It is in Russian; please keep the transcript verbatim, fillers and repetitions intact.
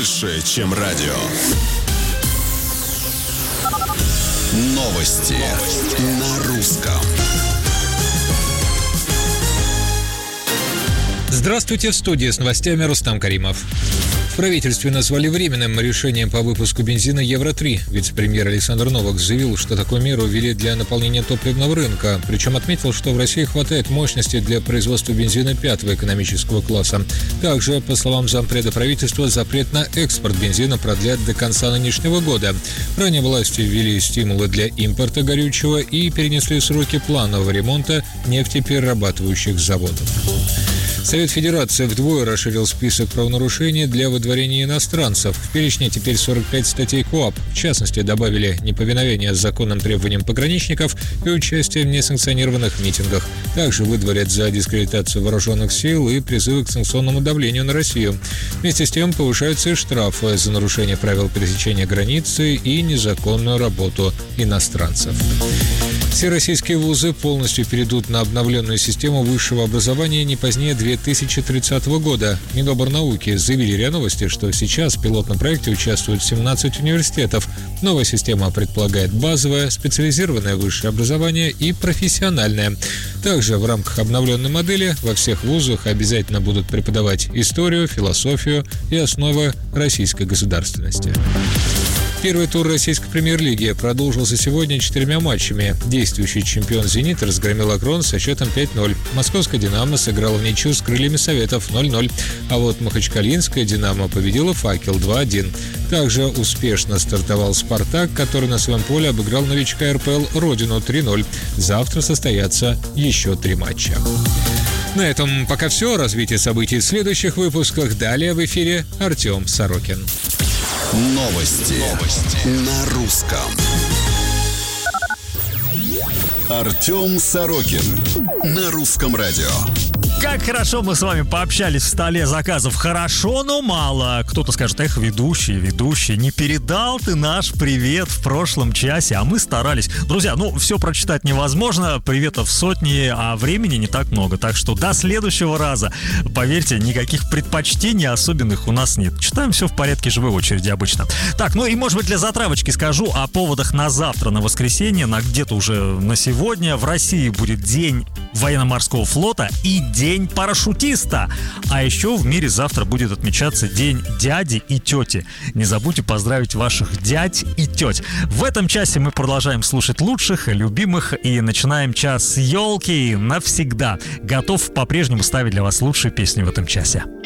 больше, чем радио. Новости на русском. Здравствуйте, в студии с новостями Рустам Каримов. В правительстве назвали временным решением по выпуску бензина Евро три. Вице-премьер Александр Новак заявил, что такую меру ввели для наполнения топливного рынка. Причем отметил, что в России хватает мощности для производства бензина пятого экономического класса. Также, по словам зампреда правительства, запрет на экспорт бензина продлят до конца нынешнего года. Ранее власти ввели стимулы для импорта горючего и перенесли сроки планового ремонта нефтеперерабатывающих заводов. Совет Федерации вдвое расширил список правонарушений для выдворения иностранцев. В перечне теперь сорок пять статей КоАП. В частности, добавили неповиновение законным требованиям пограничников и участие в несанкционированных митингах. Также выдворят за дискредитацию вооруженных сил и призывы к санкционному давлению на Россию. Вместе с тем повышаются и штрафы за нарушение правил пересечения границы и незаконную работу иностранцев. Все российские вузы полностью перейдут на обновленную систему высшего образования не позднее две тысячи тридцатого года. Миноборнауки заявили РИА Новости, что сейчас в пилотном проекте участвуют семнадцать университетов. Новая система предполагает базовое, специализированное высшее образование и профессиональное. Также в рамках обновленной модели во всех вузах обязательно будут преподавать историю, философию и основы российской государственности. Первый тур российской премьер-лиги продолжился сегодня четырьмя матчами. Действующий чемпион «Зенит» разгромил «Акрон» со счетом пять ноль. Московская «Динамо» сыграла в ничью с «Крыльями Советов» ноль ноль. А вот махачкалинская «Динамо» победила «Факел» два один. Также успешно стартовал «Спартак», который на своем поле обыграл новичка эр пэ эл «Родину» три ноль. Завтра состоятся еще три матча. На этом пока все. Развитие событий в следующих выпусках. Далее в эфире Артем Сорокин. Новости, Новости. На русском. Артем Сорокин. На русском радио. Как хорошо мы с вами пообщались в столе заказов. Хорошо, но мало. Кто-то скажет: эх, ведущий, ведущий, не передал ты наш привет в прошлом часе, а мы старались. Друзья, ну, все прочитать невозможно, приветов сотни, а времени не так много. Так что до следующего раза. Поверьте, никаких предпочтений особенных у нас нет. Читаем все в порядке живой очереди обычно. Так, ну и, может быть, для затравочки скажу о поводах на завтра, на воскресенье, на где-то уже на сегодня. В России будет День военно-морского флота и День парашютиста. А еще в мире завтра будет отмечаться День дяди и тети. Не забудьте поздравить ваших дядь и теть. В этом часе мы продолжаем слушать лучших, любимых и начинаем час с елки навсегда. Готов по-прежнему ставить для вас лучшие песни в этом часе.